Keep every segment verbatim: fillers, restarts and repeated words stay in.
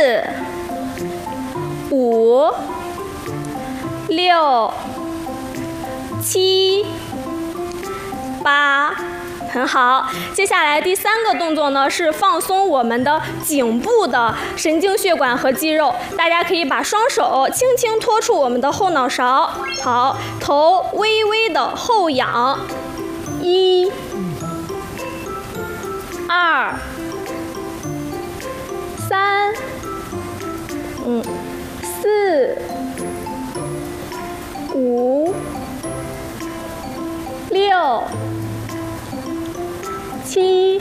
五、六、七、八。很好，接下来第三个动作呢是放松我们的颈部的神经血管和肌肉，大家可以把双手轻轻托出我们的后脑勺，好，头微微的后仰，一、二、三，嗯，四、五、六。七、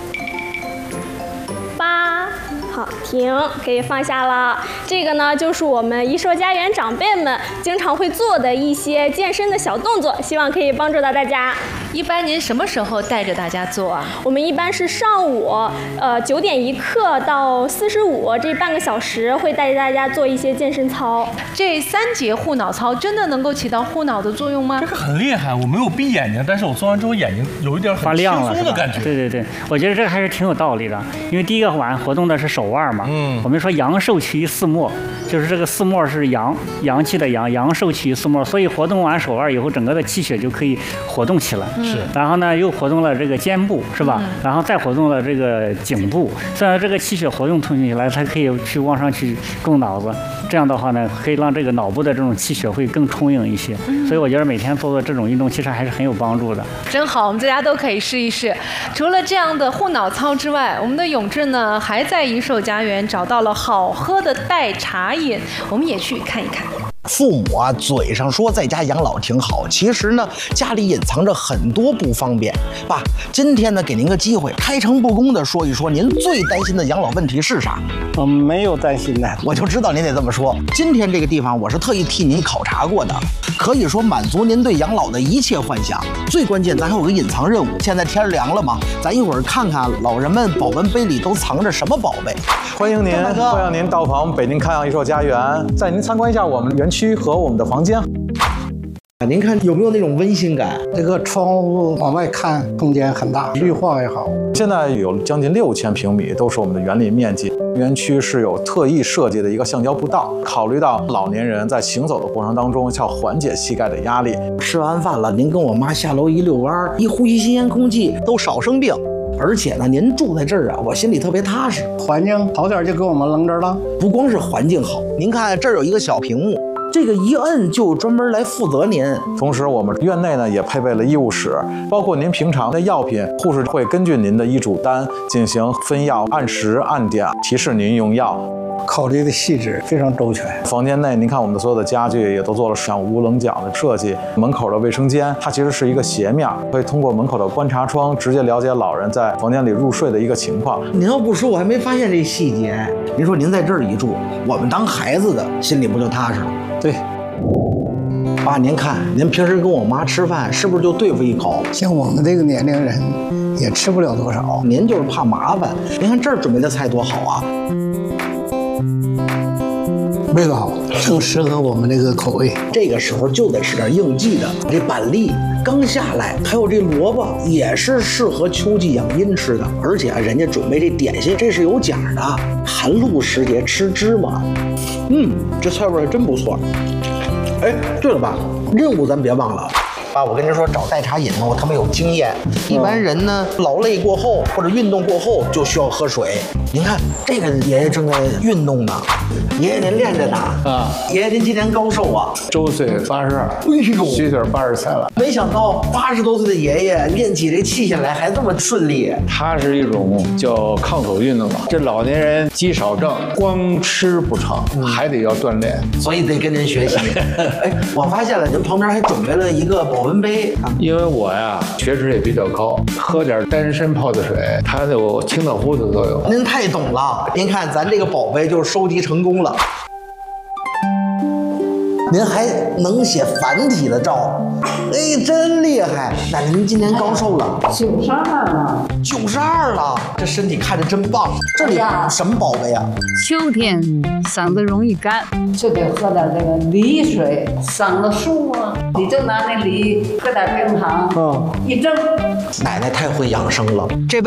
八，好，停，可以放下了。这个呢，就是我们一寿家园长辈们经常会做的一些健身的小动作，希望可以帮助到大家。 一般您什么时候带着大家做啊？ 我们一般是上午，呃，九点一刻到四十五这半个小时，会带着大家做一些健身操。 这三节护脑操真的能够起到护脑的作用吗？ 这个很厉害，我没有闭眼睛，但是我做完之后眼睛有一点很轻松的感觉。 对对对，我觉得这个还是挺有道理的，因为第一个腕活动的是手腕嘛。 嗯。 我们说阳受其于四末，就是这个四末是阳，阳气的阳，阳受其于四末，所以活动完手腕以后，整个的气血就可以活动起来。 是。 然后呢，又活动了这个肩部，是吧？ 嗯、 然后再活动了这个颈部，这样这个气血活动通起来，它可以去往上去供脑子。这样的话呢，可以让这个脑部的这种气血会更充盈一些。嗯、所以我觉得每天做做这种运动，其实还是很有帮助的。 真好，我们大家都可以试一试。除了这样的护脑操之外，我们的永志呢，还在一寿家园找到了好喝的代茶饮，我们也去看一看。 父母啊，嘴上说在家养老挺好，其实呢，家里隐藏着很多不方便。爸，今天呢，给您个机会，开诚布公的说一说您最担心的养老问题是啥？ 我没有担心的， 我就知道您得这么说。今天这个地方，我是特意替您考察过的，可以说满足您对养老的一切幻想。最关键，咱还有个隐藏任务。现在天凉了嘛，咱一会儿看看老人们保温杯里都藏着什么宝贝。 欢迎您，欢迎您到访北京康养一寿家园，带您参观一下我们园区和我们的房间。 您看有没有那种温馨感？ 这个窗户往外看，空间很大，绿化也好。 现在有将近六千平米，都是我们的园林面积。园区是有特意设计的一个橡胶步道，考虑到老年人在行走的过程当中要缓解膝盖的压力。 吃完饭了，您跟我妈下楼一遛弯，一呼吸新鲜空气，都少生病。而且呢，您住在这儿啊，我心里特别踏实。 环境好点就给我们扔这儿了。 不光是环境好，您看这儿有一个小屏幕，这个一摁就专门来负责您。 同时，我们院内呢也配备了医务室，包括您平常的药品，护士会根据您的医嘱单进行分药，按时按点提示您用药。 考虑的细致，非常周全。 房间内，您看我们的所有的家具也都做了像无棱角的设计。门口的卫生间，它其实是一个斜面，可以通过门口的观察窗直接了解老人在房间里入睡的一个情况。 您要不说，我还没发现这细节。您说您在这儿一住，我们当孩子的心里不就踏实了？ 对。 爸，您看，您平时跟我妈吃饭是不是就对付一口？ 像我们这个年龄人，也吃不了多少。 您就是怕麻烦。您看这儿准备的菜多好啊！ 味道好，正适合我们这个口味。 这个时候就得吃点应季的，这板栗刚下来，还有这萝卜也是适合秋季养阴吃的。而且啊，人家准备这点心，这是有奖的，寒露时节吃芝麻。嗯，这菜味还真不错。哎，对了爸，任务咱别忘了。爸，我跟您说，找代茶饮呢，我特别有经验。一般人呢，劳累过后或者运动过后就需要喝水。您看，这个爷爷正在运动呢。爷爷您练着呢啊！爷爷您今年高寿啊？ 周岁八十二。 哎呦， 虚岁八十三了。 没想到八十多岁的爷爷练起这器械来还这么顺利。 它是一种叫抗口运动嘛。这老年人肌少症，光吃不成，嗯、还得要锻炼， 所以得跟您学习。哎，我发现了，您旁边还准备了一个保温杯。 因为我呀血脂也比较高，喝点单身泡的水，它有清热乎的作用。 您太懂了，您看咱这个宝贝就是收集成功了。您还能写繁体的照，哎，真厉害！那您今年高寿了？ 九十二了。 九十二了，这身体看着真棒。这里什么宝贝啊？ 秋天嗓子容易干，就得喝点这个梨水，嗓子舒服。你就拿那梨，搁点冰糖，嗯，一蒸。 奶奶太会养生了，这